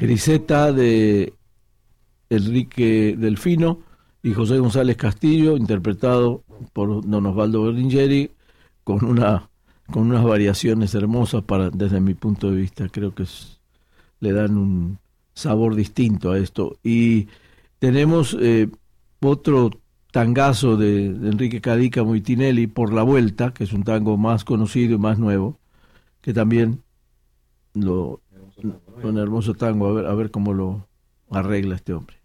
Griseta de Enrique Delfino y José González Castillo, interpretado por don Osvaldo Berlingeri, con con unas variaciones hermosas desde mi punto de vista. Creo que le dan un sabor distinto a esto. Y tenemos otro tangazo de Enrique Cadica Moitinelli, Por la Vuelta, que es un tango más conocido y más nuevo, que también un hermoso tango, a ver cómo lo arregla este hombre.